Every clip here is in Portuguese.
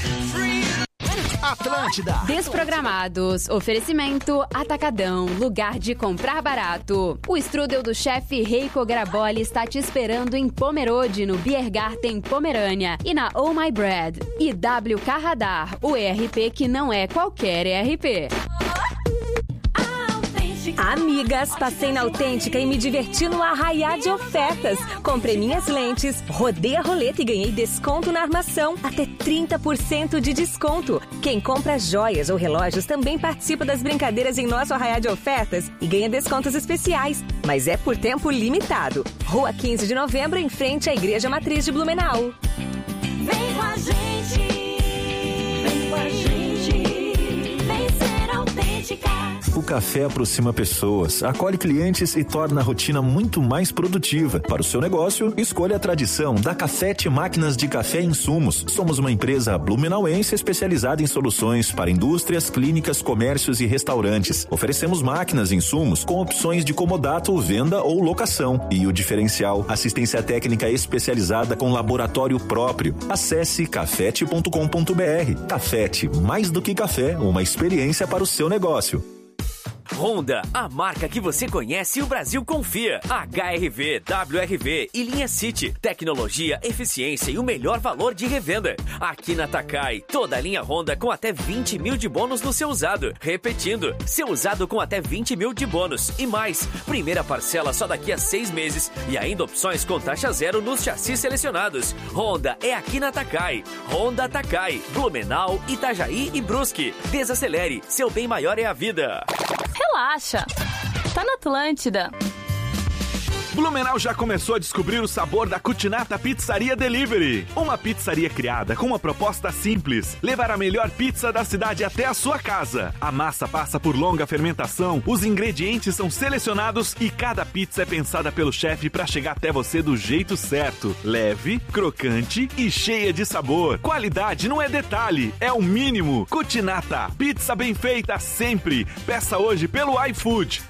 Atlântida. Desprogramados. Oferecimento Atacadão. Lugar de comprar barato. O strudel do chefe Reiko Graboli está te esperando em Pomerode, no Biergarten Pomerânia. E na Oh My Bread. E WK Radar. O ERP que não é qualquer ERP. Amigas, passei na Autêntica e me diverti no arraiá de ofertas. Comprei minhas lentes, rodei a roleta e ganhei desconto na armação. Até 30% de desconto. Quem compra joias ou relógios também participa das brincadeiras em nosso arraiá de ofertas e ganha descontos especiais. Mas é por tempo limitado. Rua 15 de Novembro, em frente à Igreja Matriz de Blumenau. Vem com a gente. Vem com a gente. Vem ser Autêntica. O café aproxima pessoas, acolhe clientes e torna a rotina muito mais produtiva. Para o seu negócio, escolha a tradição da Cafete Máquinas de Café e Insumos. Somos uma empresa blumenauense especializada em soluções para indústrias, clínicas, comércios e restaurantes. Oferecemos máquinas e insumos com opções de comodato, venda ou locação. E o diferencial, assistência técnica especializada com laboratório próprio. Acesse cafete.com.br. Cafete, mais do que café, uma experiência para o seu negócio. Honda, a marca que você conhece e o Brasil confia. HRV, WRV e linha City. Tecnologia, eficiência e o melhor valor de revenda. Aqui na Takai, toda a linha Honda com até 20 mil de bônus no seu usado. Repetindo, seu usado com até 20 mil de bônus. E mais, primeira parcela só daqui a 6 meses. E ainda opções com taxa zero nos chassis selecionados. Honda é aqui na Takai. Honda Takai, Blumenau, Itajaí e Brusque. Desacelere, seu bem maior é a vida. Relaxa, tá na Atlântida. Blumenau já começou a descobrir o sabor da Cucinata Pizzaria Delivery. Uma pizzaria criada com uma proposta simples: levar a melhor pizza da cidade até a sua casa. A massa passa por longa fermentação, os ingredientes são selecionados e cada pizza é pensada pelo chefe para chegar até você do jeito certo. Leve, crocante e cheia de sabor. Qualidade não é detalhe, é o mínimo. Cucinata, pizza bem feita sempre. Peça hoje pelo iFood.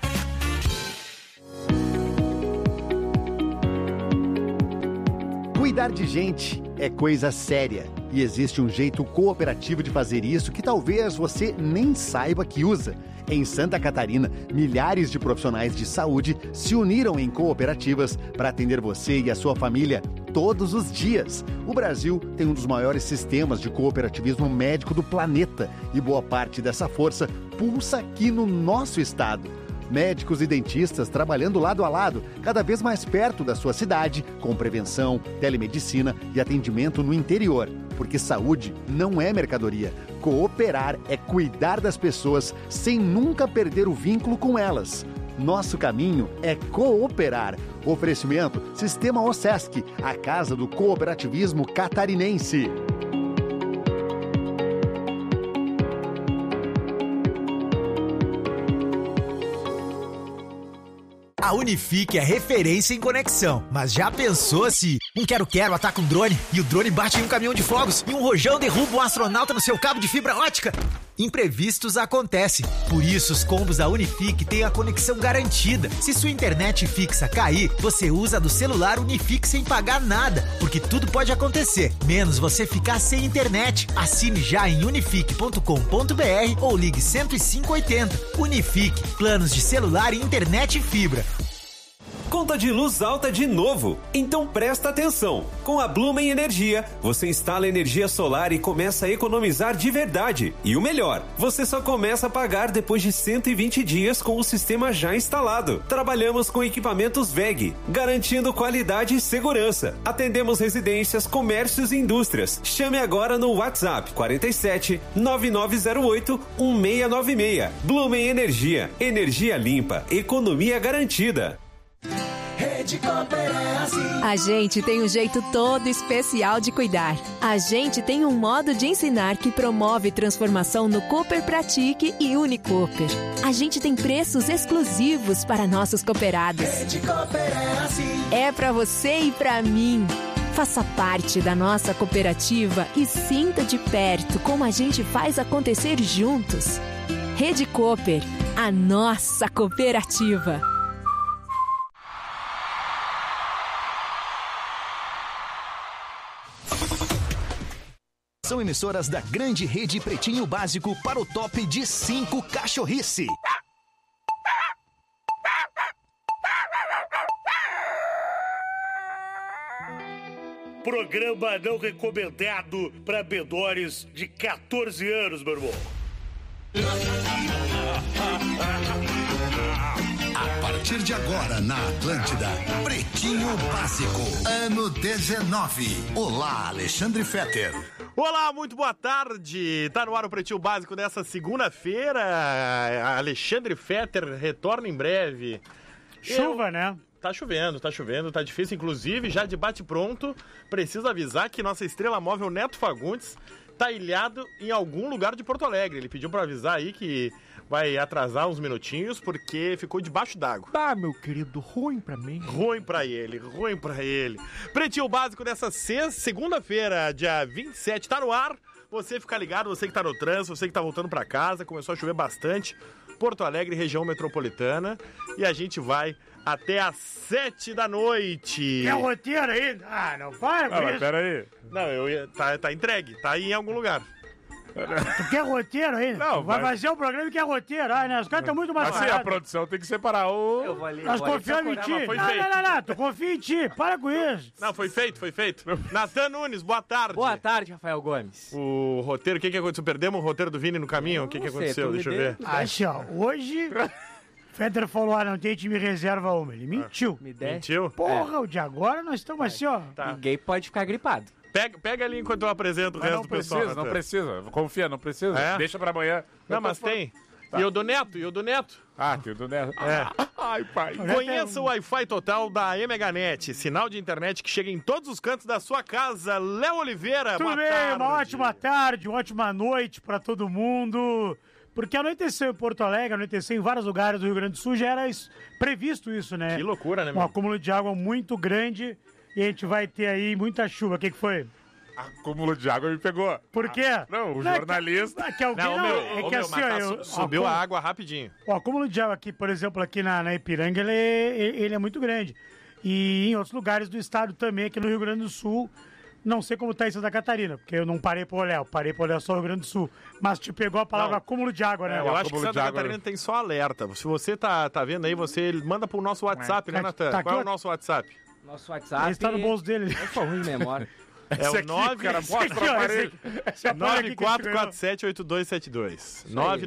Cuidar de gente é coisa séria e existe um jeito cooperativo de fazer isso que talvez você nem saiba que usa. Em Santa Catarina, milhares de profissionais de saúde se uniram em cooperativas para atender você e a sua família todos os dias. O Brasil tem um dos maiores sistemas de cooperativismo médico do planeta e boa parte dessa força pulsa aqui no nosso estado. Médicos e dentistas trabalhando lado a lado, cada vez mais perto da sua cidade, com prevenção, telemedicina e atendimento no interior. Porque saúde não é mercadoria. Cooperar é cuidar das pessoas sem nunca perder o vínculo com elas. Nosso caminho é cooperar. Oferecimento Sistema OSESC, a casa do cooperativismo catarinense. A Unifique é referência em conexão, mas já pensou se um quero-quero ataca um drone e o drone bate em um caminhão de fogos e um rojão derruba um astronauta no seu cabo de fibra ótica? Imprevistos acontecem, por isso os combos da Unifique têm a conexão garantida. Se sua internet fixa cair, você usa do celular Unifique sem pagar nada, porque tudo pode acontecer, menos você ficar sem internet. Assine já em unifique.com.br ou ligue 10580. Unifique, planos de celular e internet e fibra. Conta de luz alta de novo? Então presta atenção! Com a Blumen Energia, você instala energia solar e começa a economizar de verdade. E o melhor, você só começa a pagar depois de 120 dias com o sistema já instalado. Trabalhamos com equipamentos WEG, garantindo qualidade e segurança. Atendemos residências, comércios e indústrias. Chame agora no WhatsApp 47 9908 1696. Blumen Energia. Energia limpa, economia garantida. Rede Cooper é assim. A gente tem um jeito todo especial de cuidar. A gente tem um modo de ensinar que promove transformação no Cooper Pratique e Unicooper. A gente tem preços exclusivos para nossos cooperados. Rede Cooper é assim. É para você e para mim. Faça parte da nossa cooperativa e sinta de perto como a gente faz acontecer juntos. Rede Cooper, a nossa cooperativa. Atenção, emissoras da grande rede Pretinho Básico para o top de 5 cachorrice. Programa não recomendado para menores de 14 anos, meu irmão. A partir de agora, na Atlântida, Pretinho Básico, ano 19. Olá, Alexandre Fetter. Olá, muito boa tarde. Tá no ar o Pretinho Básico dessa segunda-feira. Alexandre Fetter retorna em breve. Chuva, né? Tá chovendo, tá difícil. Inclusive, já de bate-pronto, preciso avisar que nossa estrela móvel Neto Fagundes tá ilhado em algum lugar de Porto Alegre. Ele pediu pra avisar aí que vai atrasar uns minutinhos porque ficou debaixo d'água. Ah, meu querido, ruim pra mim. Ruim pra ele. Pretinho Básico dessa segunda-feira, dia 27, tá no ar. Você fica ligado, você que tá no trânsito, você que tá voltando pra casa, começou a chover bastante. Porto Alegre, região metropolitana. E a gente vai até às 7 da noite. Quer roteiro aí? Ah, não para com mas isso. pera aí. Não, tá entregue, tá aí em algum lugar. Tu quer roteiro aí? Não, vai fazer o programa e quer roteiro. Ah, né? Os caras estão muito mais assim, a produção tem que separar o... Nós confiamos em ti. Não, tu confia em ti. Para com isso. Não, foi feito. Natan Nunes, boa tarde. Boa tarde, Rafael Gomes. O roteiro, o que aconteceu? Perdemos o roteiro do Vini no caminho? O que aconteceu? Deixa eu ver. Assim, ó, hoje... Fetter falou, não tem time reserva uma. Ele mentiu. Mentiu? Porra, o de agora nós estamos assim, ó. Tá. Ninguém pode ficar gripado. Pega ali enquanto eu apresento o resto do pessoal. Não precisa. Confia, não precisa. É? Deixa pra amanhã. Não, mas tem. Tá. E o do Neto? Ah, tem o do Neto. É. Ai, pai. Conheça o Wi-Fi total da MHNet. Sinal de internet que chega em todos os cantos da sua casa. Léo Oliveira, Tudo bem, uma ótima tarde, uma ótima noite pra todo mundo. Porque anoiteceu em Porto Alegre, anoiteceu em vários lugares do Rio Grande do Sul, já era previsto isso, né? Que loucura, né, Um meu? acúmulo de água muito grande e a gente vai ter aí muita chuva. O que foi? Acúmulo de água me pegou. Por quê? Não, o jornalista... Subiu a água rapidinho. O acúmulo de água aqui, por exemplo, aqui na Ipiranga, ele é muito grande. E em outros lugares do estado também, aqui no Rio Grande do Sul... Não sei como tá em Santa Catarina, porque eu não parei pra olhar. Eu parei pra olhar só o Rio Grande do Sul. Mas te pegou a palavra acúmulo de água, né? Eu acho que Santa Catarina tem só alerta. Se você tá vendo aí, você manda pro nosso WhatsApp, né, Natan? Qual é o nosso WhatsApp? Nosso WhatsApp... Ele está no bolso dele. Eu sou ruim de memória. É o 9... cara, mostra o aparelho. 94478272.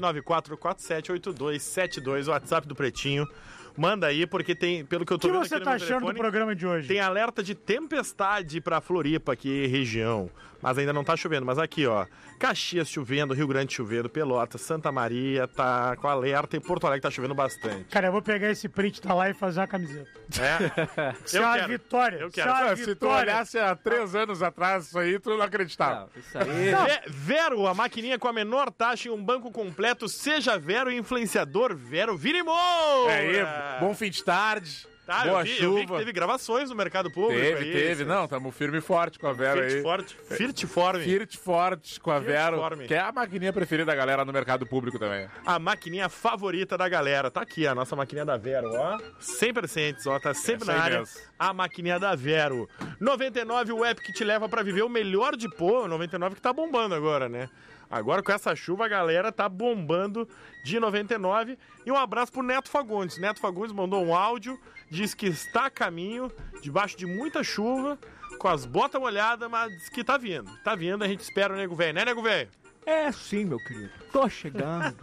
994478272, o WhatsApp do Pretinho. Manda aí, porque tem, pelo que eu tô vendo aqui no meu telefone... O que você tá achando do programa de hoje? Tem alerta de tempestade pra Floripa, aqui, região. Mas ainda não tá chovendo. Mas aqui, ó, Caxias chovendo, Rio Grande chovendo, Pelotas, Santa Maria tá com alerta e Porto Alegre tá chovendo bastante. Cara, eu vou pegar esse print da live e fazer uma camiseta. É? É uma vitória. Eu quero. Se tu olhasse há 3 anos atrás isso aí, tu não acreditava. Não, isso aí... Vero, a maquininha com a menor taxa em um banco completo. Seja Vero, influenciador Vero, Vini Moura. É aí, bom fim de tarde. Tá, boa eu vi chuva. que teve gravações no mercado público. Teve. Não, tamo firme e forte com a Vero aí. Firte forte com a Vero, que é a maquininha preferida da galera no mercado público também. A maquininha favorita da galera. Tá aqui a nossa maquininha da Vero, ó. Sempre presentes, ó. Tá sempre na área. Mesmo. A maquininha da Vero. 99, o app que te leva pra viver o melhor de 99 que tá bombando agora, né? Agora com essa chuva a galera tá bombando de 99. E um abraço pro Neto Fagundes. Neto Fagundes mandou um áudio, diz que está a caminho, debaixo de muita chuva, com as botas molhadas, mas diz que tá vindo. Tá vindo, a gente espera o nego velho, né, nego velho? É sim, meu querido. Tô chegando.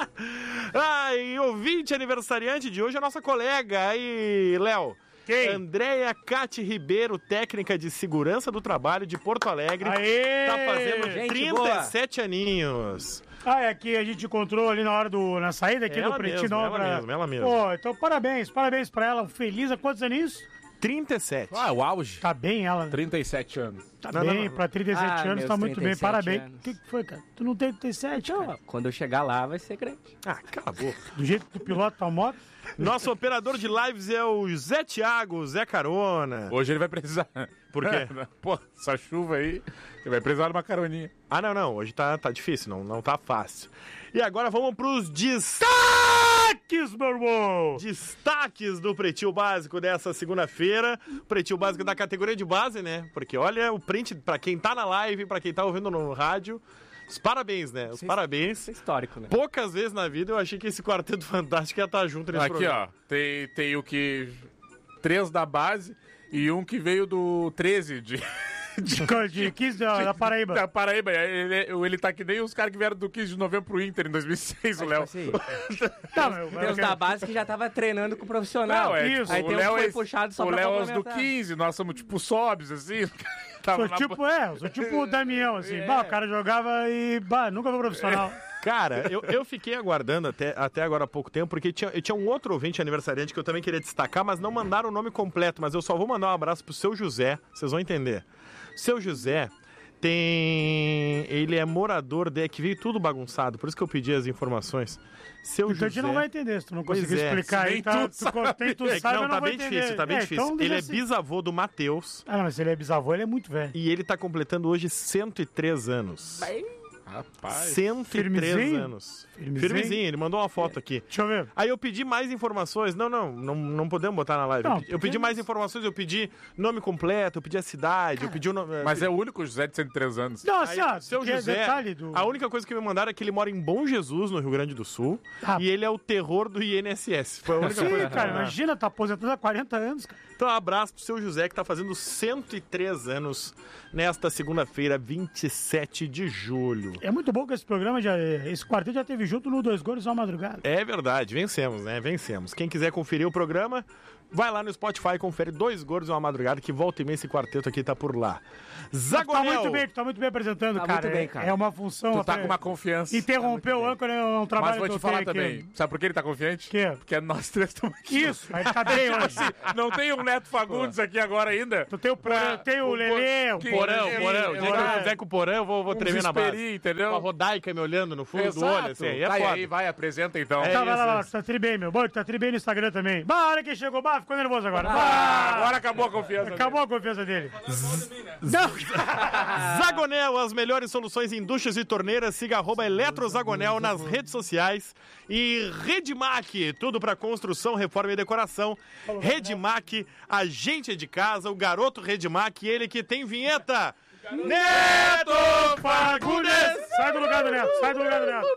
E ouvinte aniversariante de hoje é a nossa colega aí, Léo. Quem? Andréia Cate Ribeiro, técnica de segurança do trabalho de Porto Alegre. Aê! Tá fazendo Gente 37 aninhos. É que a gente encontrou ali na saída aqui do Pretinho. Ela mesma. Pô, então parabéns pra ela. Feliz há quantos aninhos? 37. O auge. Tá bem ela, né? 37 anos. Tá bem, pra 37 anos tá muito bem. Parabéns. O que foi, cara? Tu não tem 37, cara? Quando eu chegar lá vai ser grande. Cala a boca. Do jeito que tu pilota tua moto? Nosso operador de lives é o Zé Thiago, Zé Carona. Hoje ele vai precisar. Por quê? Pô, essa chuva aí, ele vai precisar de uma caroninha. Não. Hoje tá difícil, não tá fácil. E agora vamos pros destaques Destaques, meu irmão! Destaques do Pretinho Básico dessa segunda-feira. Pretinho Básico da categoria de base, né? Porque olha o print pra quem tá na live, pra quem tá ouvindo no rádio. Os parabéns, né? Os parabéns. Isso é histórico, né? Poucas vezes na vida eu achei que esse Quarteto Fantástico ia estar junto nesse Aqui, programa. ó. Tem o que... 3 da base e um que veio do 13 de 15 da Paraíba. Da Paraíba. Ele tá que nem os caras que vieram do 15 de novembro pro Inter em 2006, o Léo. Assim, tem os da base que já tava treinando com o profissional. Não, isso. Aí o tem Léo um que foi puxado só o pra Léo é os do complementar. 15, nós somos tipo sobs, assim. Sou tipo o Damião, assim. Bah, o cara jogava e nunca foi profissional. Cara, eu fiquei aguardando até agora há pouco tempo, porque tinha um outro ouvinte aniversariante que eu também queria destacar, mas não mandaram o nome completo, mas eu só vou mandar um abraço pro seu José, vocês vão entender. Seu José ele é morador que veio tudo bagunçado, por isso que eu pedi as informações. Seu Então José... a gente não vai entender, se tu não Pois conseguir é, explicar aí, tá? Tu sabe, não, tá bem difícil, tá bem difícil. Então Ele é assim. bisavô do Matheus. Ah, não, mas se ele é bisavô, ele é muito velho. E ele tá completando hoje 103 anos. Rapaz. 103 Firmezinho? anos. Firmezinho? Ele mandou uma foto aqui. Deixa eu ver. Aí eu pedi mais informações. Não podemos botar na live. Não, Eu pedi mais informações, eu pedi nome completo, eu pedi a cidade, eu pedi o nome. Mas é o único José de 103 anos. Não, assim, ó, Seu que é José, detalhe do... a única coisa que me mandaram é que ele mora em Bom Jesus, no Rio Grande do Sul, e ele é o terror do INSS. Foi a única Sim, coisa. cara, imagina, tá aposentado há 40 anos, cara. Então, um abraço pro seu José, que tá fazendo 103 anos nesta segunda-feira, 27 de julho. É muito bom que esse programa, esse quarteto já teve junto no 2 Gols à Madrugada. É verdade, vencemos, né? Vencemos. Quem quiser conferir o programa, vai lá no Spotify e confere 2 Gordos e uma Madrugada, que volta e meia esse quarteto aqui tá por lá. Zagonel! Tu tá muito bem apresentando, Tá cara. muito bem, cara. É uma função... Tu tá com uma confiança. Interromper o âncora é um trabalho Mas vou que te eu falar tenho também. aqui. Sabe por que ele tá confiante? Que? Porque nós três estamos aqui. Isso, aí tá bem hoje. Assim, não tem um Neto Fagundes aqui agora ainda? Tu tem o Porã, tem o Lelê, o Porão. O dia que eu fizer com o Porão, eu vou tremer na base. Entendeu? Com a Rodaica me olhando no fundo do Exato. olho, assim, aí é Tá, e foda. aí, vai, apresenta então. Tá, vai lá, tá tri bem, meu. Bom, tá tri bem no Instagram também. Bah, olha quem chegou, ficou nervoso agora. Agora acabou a confiança. Acabou a confiança dele. Zagonel, as melhores soluções em duchas e torneiras. Siga @eletrozagonel nas redes sociais. E Redmac, tudo pra construção, reforma e decoração. Redmac, a gente é de casa, o garoto Redmac, ele que tem vinheta. Neto Fagundes! Sai do lugar do Neto, sai do lugar do Neto.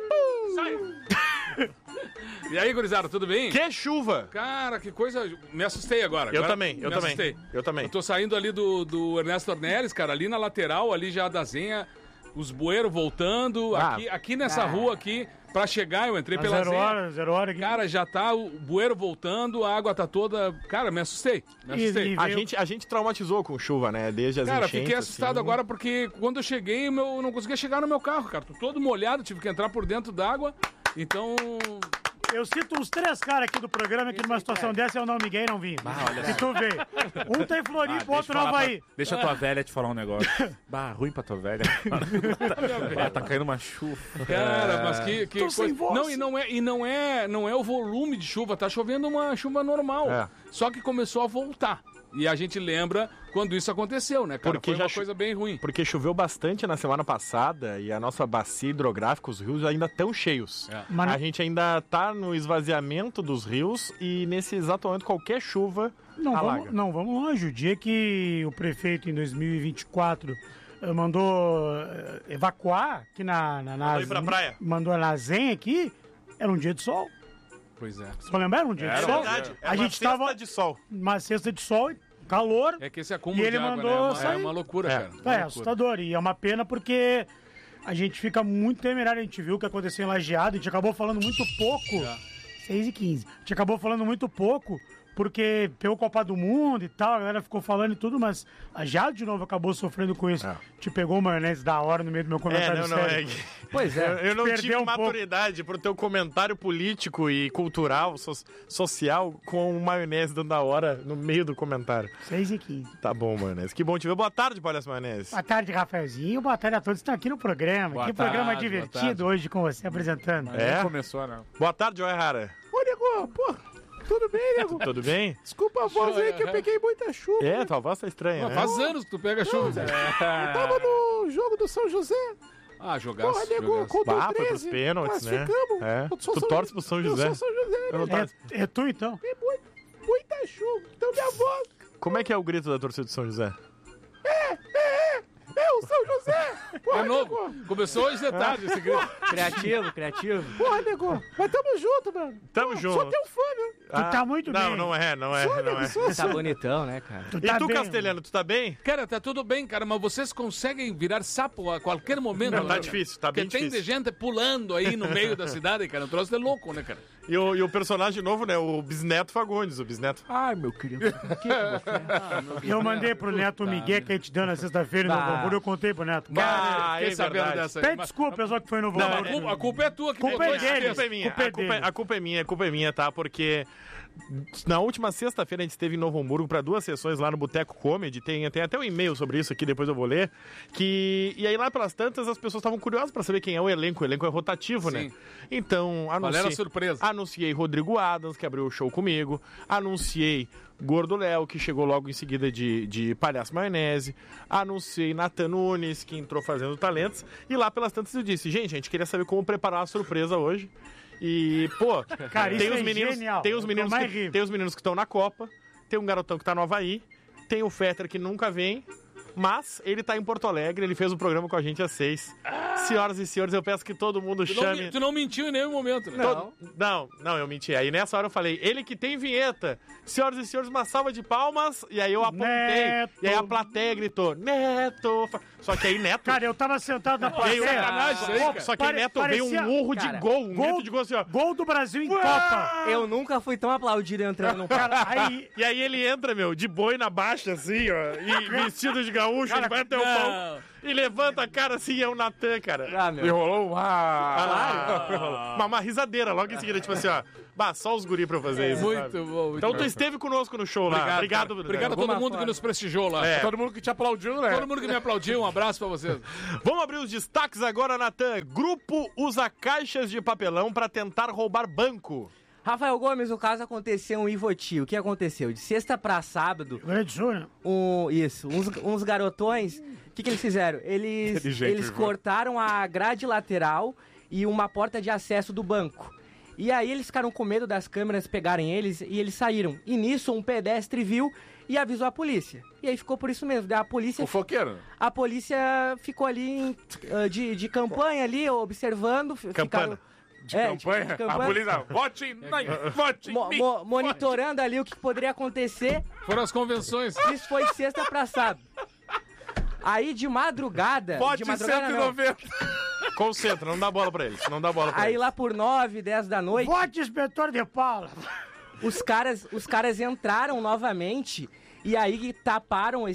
E aí, gurizada, tudo bem? Que chuva! Cara, que coisa. Me assustei agora. Eu Agora também. me assustei. Eu também. Eu tô saindo ali do Ernesto Ornelis, cara, ali na lateral, ali já da Zenha, os bueiros voltando. Aqui nessa rua aqui, pra chegar, eu entrei pela Zenha. 0 hora aqui. Cara, já tá o bueiro voltando, a água tá toda. Cara, me assustei. A gente traumatizou com chuva, né? Desde as enchentes. Cara, fiquei assustado assim. agora porque quando eu cheguei, eu não conseguia chegar no meu carro, cara. Tô todo molhado, tive que entrar por dentro d'água. Então. Eu cito uns 3 caras aqui do programa que numa situação dessa eu não me não vim. Se tu vê. Um tá em Floripa, o outro não vai. Deixa a tua velha te falar um negócio. Ruim pra tua velha. Tá caindo uma chuva. Cara, mas que Tô sem voz. Não, não é o volume de chuva, tá chovendo uma chuva normal. Só que começou a voltar. E a gente lembra quando isso aconteceu, né, cara? Porque foi uma coisa bem ruim. Porque choveu bastante na semana passada e a nossa bacia hidrográfica, os rios ainda estão cheios. A gente ainda tá no esvaziamento dos rios e nesse exato momento qualquer chuva alaga. Vamos longe. O dia que o prefeito, em 2024, mandou evacuar aqui Mandou ir pra praia. Mandou na Zenha aqui, era um dia de sol. Pois é. Só lembraram um dia de sol? Verdade. A gente tava de sol. Uma cesta de sol, calor. É que esse acúmulo E ele de água, mandou né, é sair. uma loucura, cara. É assustador. E é uma pena porque a gente fica muito temerário. A gente viu o que aconteceu em Lajeado. A gente acabou falando muito pouco. 6h15. A gente acabou falando muito pouco porque pegou Copa do Mundo e tal. A galera ficou falando e tudo, mas a Jado de novo acabou sofrendo com isso. Te pegou maionese da hora no meio do meu comentário sério. Pois é. Eu não Perdeu tive um maturidade pro teu comentário político e cultural, social, com maionese dando a hora no meio do comentário. 6h15. Tá bom, maionese. Que bom te ver. Boa tarde, Palhaço Maionese. Boa tarde, Rafaelzinho. Boa tarde a todos que estão aqui no programa. Boa que tarde, programa boa divertido tarde. hoje com você apresentando. É? Começou, não. Boa tarde, Joé Rara. Ô, nego, pô, tudo bem, nego? Tudo bem? Desculpa a voz aí que eu peguei muita chuva. Tua voz tá estranha, né? Faz anos que tu pega chuva. Eu tava no jogo do São José. Ah, jogaço. Porra, nego, contra o 13, foi pros pênaltis, né? classificamos. É. Eu sou Tu São- torce pro São José. Eu sou São José. Eu não torço. É tu, então? É muita chuva. Então minha voz... Como é que é o grito da torcida do São José? É o São José. Porra, É novo. nego. Começou hoje de tarde esse grito. Criativo. Porra, nego. Mas tamo junto, mano. Tamo Sou junto. teu fã, né? Tu tá muito não, bem. Não é. Sou, nego, sou Tá assim. bonitão, né, cara? Tu E tá tu, bem. Castelhano, tu tá bem? Cara, tá tudo bem, cara, mas vocês conseguem virar sapo a qualquer momento. Não, tá né? difícil, tá Porque bem tem difícil. de gente pulando aí no meio da cidade, cara. O troço é louco, né, cara? E o personagem novo, né? O Bisneto Fagundes, o Bisneto. Ai, meu querido. Eu mandei pro Neto o Miguel que a gente deu na sexta-feira no Novo Hamburgo, eu contei pro Neto. Fiquei sabendo dessa aí. Pede Mas- desculpa, pessoal que foi no Novo Não, Hamburgo. a culpa é tua que Culpa botou é esse dele. texto. A culpa é minha, Culpa é a culpa é minha, tá? Porque na última sexta-feira a gente esteve em Novo Hamburgo para 2 sessões lá no Boteco Comedy, tem até um e-mail sobre isso aqui, depois eu vou ler, e aí lá pelas tantas as pessoas estavam curiosas para saber quem é o elenco é rotativo, né? Sim. Então, Qual era a surpresa? anunciei Rodrigo Adams, que abriu o show comigo, anunciei Gordo Léo, que chegou logo em seguida de Palhaço Maionese, anunciei Nathan Nunes, que entrou fazendo talentos, e lá pelas tantas eu disse, gente, a gente queria saber como preparar uma surpresa hoje. E, pô, Cara, tem isso os é meninos, genial. tem os Eu meninos tô mais que rindo. tem os meninos que estão na Copa, tem um garotão que tá no Havaí, tem o Fetter que nunca vem, mas ele tá em Porto Alegre, ele fez um programa com a gente às 6. Senhoras e senhores, eu peço que todo mundo chame. Tu não mentiu em nenhum momento, né? Não, eu menti. Aí nessa hora eu falei, ele que tem vinheta. Senhoras e senhores, uma salva de palmas. E aí eu apontei. Neto. E aí a plateia gritou, Neto. Só que aí Neto. Cara, eu tava sentado na veio, plateia. sacanagem isso aí, cara. Só que aí Neto veio um urro de Cara, gol. Um grito de gol assim, ó. Gol do Brasil em Copa. Eu nunca fui tão aplaudido entrando num carro. Aí, E aí ele entra, meu, de boi na baixa, assim, ó. E vestido de gaúcho, ele vai até o pau. E levanta a cara assim, é o Natan, cara. Ah, meu. E rolou uma risadeira logo em seguida, tipo assim, ó. Bah, só os guri pra fazer isso. Muito sabe? bom. muito Então bom. tu esteve conosco no show lá. Obrigado, cara. Obrigado a todo mundo que nos prestigiou lá. É. Todo mundo que te aplaudiu, né? Todo mundo que me aplaudiu, um abraço pra vocês. Vamos abrir os destaques agora, Natan. Grupo usa caixas de papelão pra tentar roubar banco. Rafael Gomes, o caso aconteceu em Ivoti. O que aconteceu? De sexta pra sábado, uns garotões, o que eles fizeram? Eles cortaram a grade lateral e uma porta de acesso do banco. E aí eles ficaram com medo das câmeras pegarem eles e eles saíram. E nisso um pedestre viu e avisou a polícia. E aí ficou por isso mesmo. A polícia... O foqueiro. A polícia ficou ali de campanha ali, observando. Campana. De campanha? A polícia, vote em mim. Monitorando ali o que poderia acontecer. Foram as convenções. Isso foi sexta pra sábado. Aí de madrugada... Vote de madrugada 190. Concentra, não dá bola pra eles. Não dá bola pra Aí eles. lá por 9, 10 da noite... Vote inspetor de Paula. Os caras entraram novamente e aí taparam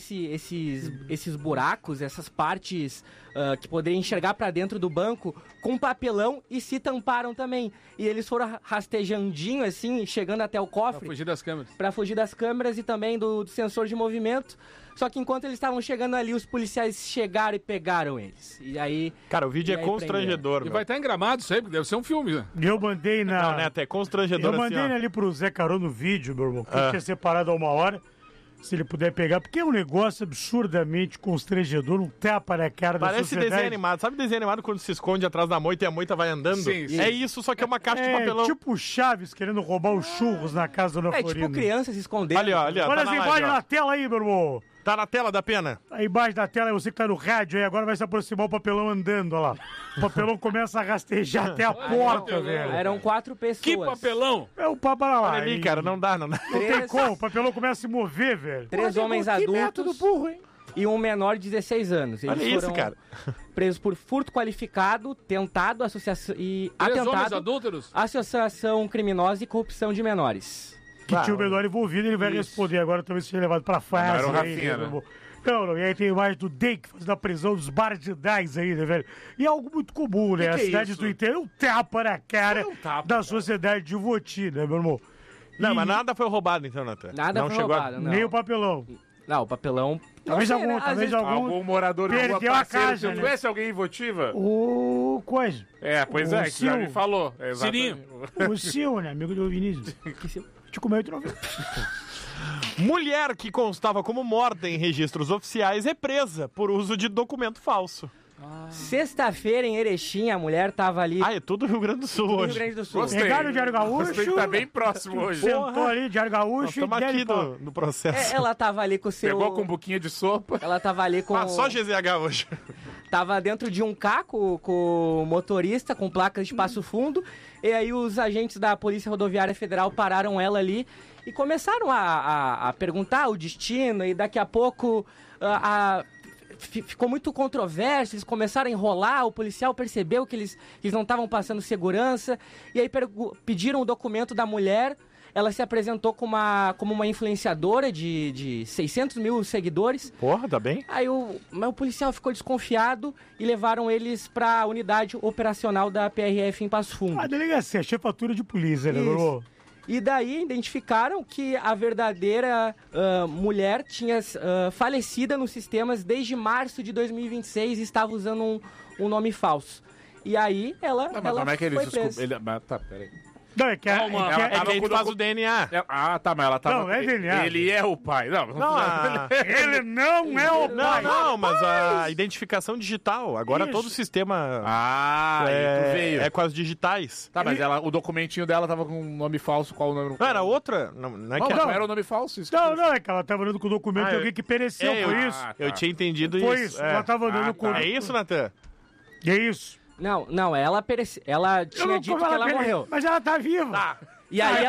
esses buracos, essas partes que poderiam enxergar pra dentro do banco com papelão e se tamparam também. E eles foram rastejandinho assim, chegando até o cofre. Pra fugir das câmeras. Pra fugir das câmeras e também do sensor de movimento. Só que enquanto eles estavam chegando ali, os policiais chegaram e pegaram eles. E aí... Cara, o vídeo é constrangedor, E meu. vai estar em Gramado isso aí, porque deve ser um filme, né? Eu mandei na... Não, Neto, é constrangedor Eu mandei assim, ó. ali pro Zé Carol no vídeo, meu irmão, que eu tinha separado há 1 hora. Se ele puder pegar, porque é um negócio absurdamente constrangedor, um tapa na cara da Parece sociedade. desenho animado. Sabe desenho animado quando se esconde atrás da moita e a moita vai andando? Sim, sim. É isso, só que é uma caixa de papelão. Tipo Chaves querendo roubar os churros na casa do Ana É Florinda. tipo crianças escondendo. Ali, ó, ali, ó. Olha Tá as na imagens live, ó. na tela aí, meu irmão. Tá na tela da pena? Aí embaixo da tela é você que tá no rádio aí, agora vai se aproximar o papelão andando, olha lá. O papelão começa a rastejar até a porta, velho. Eram 4 pessoas. Que papelão! É o papelão lá. Olha ali, cara, não dá. Não tem como, o papelão começa a se mover, velho. 3 homens adultos e um menor de 16 anos. Eles Olha isso, foram cara. presos por furto qualificado, tentado, associação e 3 homens atentado, adúlteros? associação criminosa e corrupção de menores. Que tinha o menor envolvido, ele vai responder agora, talvez seja levado pra fase. Não, era o aí, Rafinha, meu né? irmão. Não, e aí tem imagem do Dake fazendo a prisão dos bardidais aí, né, velho? E é algo muito comum, né? Que As é cidades isso? do interior, um tapa na cara da sociedade de Ivoti, né, meu irmão? Não, mas nada foi roubado então, Natan. Nada não foi chegou roubado, não. Nem o papelão. Não, o papelão... Talvez não sei, algum, né? Às talvez vezes- algum morador de rua perdeu a parceiro casa, seu. né? Tu conhece alguém em Votiva? O coisa. É, pois O é, que já me Sil. falou. É, exatamente. O Sil, né, amigo do Vinícius. Te comeu e tu não viu. Mulher que constava como morta em registros oficiais é presa por uso de documento falso. Sexta-feira, em Erechim, a mulher tava ali... Ah, é tudo Rio Grande do Sul hoje. Rio Grande do Sul. Pegaram o Diário Gaúcho. Tá bem próximo hoje. Sentou ali, Diário Gaúcho. Estamos aqui no processo. Ela tava ali com o seu... Pegou com um pouquinho de sopa. Ela tava ali com... Só GZH hoje. Tava dentro de um carro com o motorista, com placas de Passo Fundo. E aí os agentes da Polícia Rodoviária Federal pararam ela ali e começaram a perguntar o destino. E daqui a pouco ficou muito controverso, eles começaram a enrolar, o policial percebeu que eles não estavam passando segurança. E aí pediram o documento da mulher. Ela se apresentou como uma influenciadora de 600 mil seguidores. Porra, tá bem? Aí o policial ficou desconfiado e levaram eles para a unidade operacional da PRF em Passo Fundo. A delegacia, a chefatura de polícia, né, Bruno? E daí identificaram que a verdadeira mulher tinha falecida nos sistemas desde março de 2026 e estava usando um nome falso. E aí ela como é que eles foi presa. descobriram? Tá, peraí. Não, é que a gente faz o DNA. Tá, mas ela tava... Não, é DNA. Ele é o pai. Não, ele não é o pai. Não, mas a identificação digital. Agora todo o sistema veio. é com as digitais. Tá, mas o documentinho dela tava com um nome falso. Qual o nome? Não, era outra? Não é que não era o nome falso? Isso não, é que ela tava andando com o documento de alguém que pereceu, foi isso. Eu tinha entendido isso. Foi isso, ela tava andando com... É isso, Natan? É isso. Não, ela tinha dito que ela morreu. Mas ela tá viva. E aí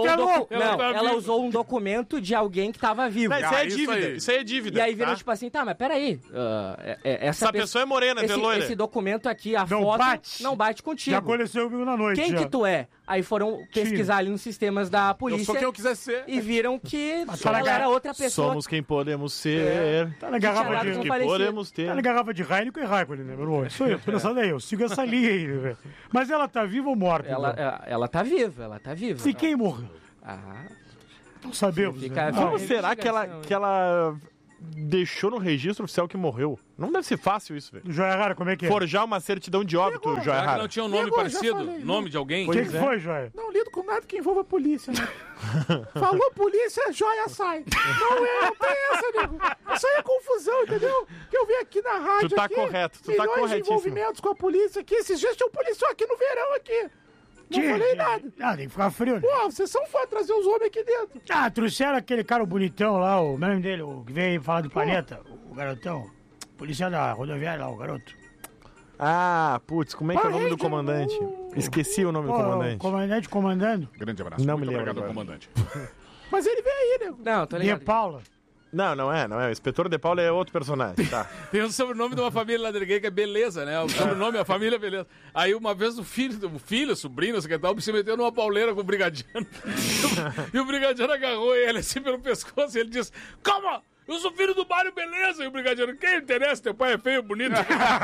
ela usou um documento de alguém que tava vivo. Isso aí é dívida. Isso aí é dívida. E aí viram tipo assim, mas peraí. Essa pessoa é morena, loira. Esse documento aqui, a foto, não bate contigo. Já aconteceu comigo na noite. Quem que tu é? Aí foram pesquisar ali nos sistemas da polícia. Eu sou quem eu quiser ser. E viram que ela era outra pessoa. Somos quem podemos ser. Tá na garrafa de... que podemos ter. Tá na garrafa de Heineken e Raikkonen, né, meu irmão? Isso aí, eu tô nessa lei, eu sigo essa linha aí, velho. Mas ela tá viva ou morta? Ela tá viva, E quem morreu? Não sabemos. Como será que ela deixou no registro oficial que morreu? Não deve ser fácil isso, velho. Joia Rara, como é que é? Forjar uma certidão de óbito, Joia Será Rara. que não tinha um nome parecido? Nome de alguém? O que foi, Joia? Não lido com nada que envolva a polícia, né? Falou polícia, Joia sai. Não tem essa, nego. Isso aí é confusão, entendeu? Que eu vi aqui na rádio. Tu tá aqui, correto, tu tá milhões corretíssimo. de envolvimentos com a polícia aqui. Esses dias tinha um policial aqui no verão aqui. Não falei nada. Tem que ficar frio, né? Pô, vocês são fã trazer os homens aqui dentro. Trouxeram aquele cara bonitão lá, o nome dele, o que veio falar do planeta, o garotão. Policial da rodoviária lá, o garoto. Putz, como é que é o nome do comandante? Esqueci o nome do comandante. O comandante comandando? Grande abraço. Não me lembro Obrigado, comandante. Mas ele veio aí, né? Não, tô ligado. De Paula. Não é. O Inspetor De Paula é outro personagem, tá? Tem o sobrenome de uma família lá de Erguei que é Beleza, né? O sobrenome, a família é Beleza. Aí uma vez o filho, sobrinho, secretário, se meteu numa pauleira com o brigadiano. E o brigadiano agarrou ele assim pelo pescoço e ele disse: calma! Eu sou filho do Mário Beleza. E o brigadiano: quem interessa? Teu pai é feio, bonito.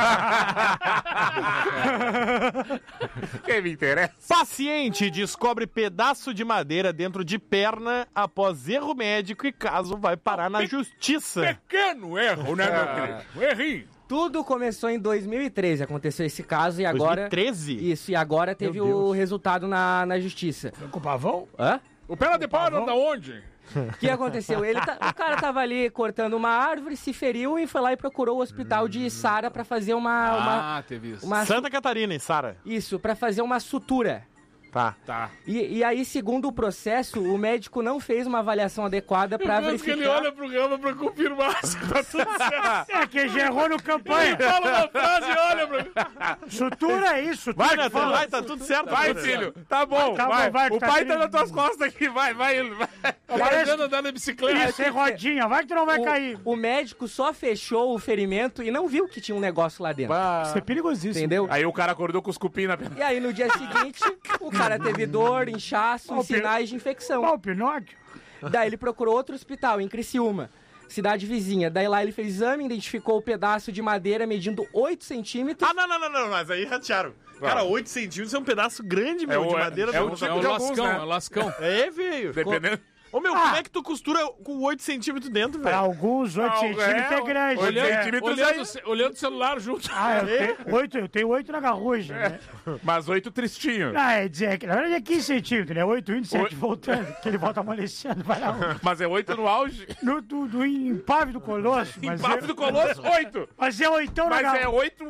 Quem me interessa? Paciente descobre pedaço de madeira dentro de perna após erro médico e caso vai parar na justiça. Pequeno erro, né, meu querido? Errinho. Tudo começou em 2013, aconteceu esse caso e agora... 2013? Isso, e agora teve o resultado na justiça. Foi com o Pavão? Hã? O perna de pau era da onde? O que aconteceu? O cara tava ali cortando uma árvore, se feriu e foi lá e procurou o hospital de Sara pra fazer teve isso. Santa Catarina, em Sara. Isso, pra fazer uma sutura. Tá. E aí, segundo o processo, o médico não fez uma avaliação adequada pra verificar... que ele olha pro Gama pra confirmar se tá tudo certo. É que já errou no campanha. Ele fala uma frase e olha pra... Sutura é isso. Vai, Natan, vai, tá tudo certo. Vai, filho. Tá bom, vai. O pai tá nas tuas costas aqui, vai. Aprendendo a andar na bicicleta. Isso, é rodinha, vai que tu não vai cair. O médico só fechou o ferimento e não viu que tinha um negócio lá dentro. Isso é perigosíssimo. Entendeu? Aí o cara acordou com os cupim na perna. E aí, no dia seguinte, o cara teve dor, inchaço e sinais de infecção. O Pinóquio. Daí ele procurou outro hospital, em Criciúma, cidade vizinha. Daí lá ele fez exame, identificou o pedaço de madeira medindo 8 centímetros. Não, mas aí ratearam. Cara, 8 centímetros é um pedaço grande, meu, de madeira. É um lascão, né? É, veio. Dependendo... Ô, meu, como é que tu costura com 8 centímetros dentro, velho? Pra alguns, 8 centímetros é grande. 8 centímetros olhando o celular junto. Eu tenho 8 na garrucha, né? Mas 8 tristinho. É dizer que na verdade é 15 centímetros, né? 8 indo, 7 voltando, que ele volta amolecendo. Mas é 8 no auge? Do empave do Colosso. Empave do Colosso, 8. Mas é 8 na garrucha. Mas é 8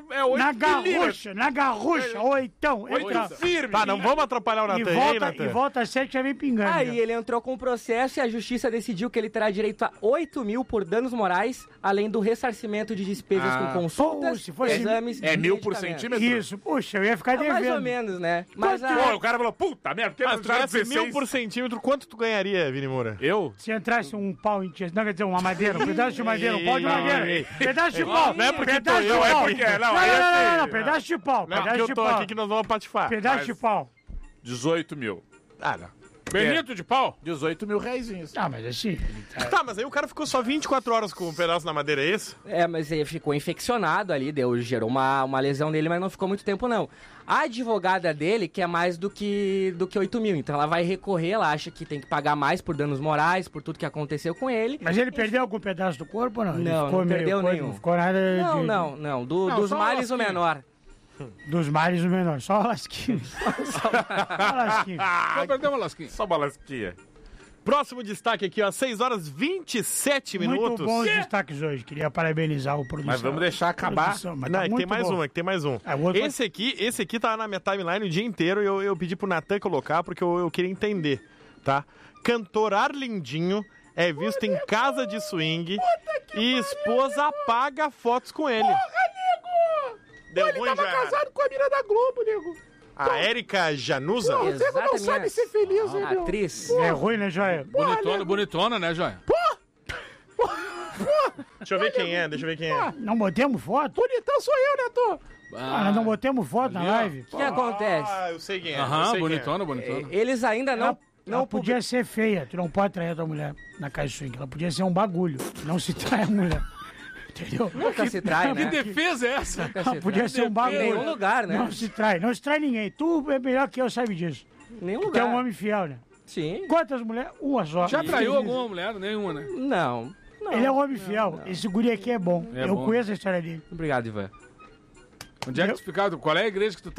na garrucha, 8. 8 firme. Tá, não vamos atrapalhar o Natan aí, Natan. E volta 7 já vem pingando. Aí ele entrou com um processo e a justiça decidiu que ele terá direito a 8 mil por danos morais, além do ressarcimento de despesas com consultas, se fosse exames. É 1.000 por centímetro? Isso, puxa, eu ia ficar devendo. Mais ou menos, né? Mas o cara falou, puta merda, porque se tivesse 1.000 por centímetro, quanto tu ganharia, Vini Moura? Eu? Se entrasse um pau em não, quer dizer, uma madeira, um pedaço de madeira, um pau de madeira. Pedaço de pau. Não é porque tô eu, é porque... Não, pedaço de pau. Não, porque eu tô aqui que nós vamos patifar. Pedaço de pau. 18 mil. Ah, não. Benito de pau? 18 mil reizinhos. Ah, mas assim... Tá, mas aí o cara ficou só 24 horas com um pedaço na madeira, é isso? É, mas ele ficou infeccionado ali, gerou uma lesão nele, mas não ficou muito tempo, não. A advogada dele quer mais do que 8 mil, então ela vai recorrer, ela acha que tem que pagar mais por danos morais, por tudo que aconteceu com ele. Mas ele perdeu algum pedaço do corpo ou não? Não perdeu nenhum. Não ficou nada Não. Dos males o menor. Dos males o menor, só uma lasquinha. Só uma lasquinha. Só perdeu uma lasquinha. Só uma lasquinha. Próximo destaque aqui, ó, 6 horas 27 minutos. Muito bons destaques hoje, queria parabenizar o produção. Mas vamos deixar acabar. Não, tá tem mais um, tem mais um. Esse aqui tá na minha timeline o dia inteiro e eu pedi pro Natan colocar porque eu queria entender, tá? Cantor Arlindinho é visto em casa de swing e esposa apaga fotos com ele. Deu ele ruim, tava já. casado com a mina da Globo, nego. A Érica Januza? Pô, o nego não sabe ser feliz, hein, meu? Atriz. É ruim, né, Joia? Bonitona, né, Joia? Deixa eu ver quem é. Não botemos foto? Bonitão sou eu, Neto. Nós não botemos foto na live. O que acontece? Ah, eu sei quem é. Aham, bonitona. Eles ainda não podia ser feia. Tu não pode trair a tua mulher na casa de swing. Ela podia ser um bagulho. Não se trai a mulher. Entendeu? Nunca se trai, né? Que defesa é essa? Podia ser um bagulho. Em nenhum lugar, né? Não se trai ninguém. Tu é melhor que eu, sabe disso. Nenhum Tu lugar. é um homem fiel, né? Sim. Quantas mulheres? Uma só. Já traiu alguma mulher? Nenhuma, né? Não. Ele é um homem fiel. Esse guri aqui é bom. Eu conheço a história dele. Obrigado, Ivan. Onde é que tu explicava? Qual é a igreja que tu tá?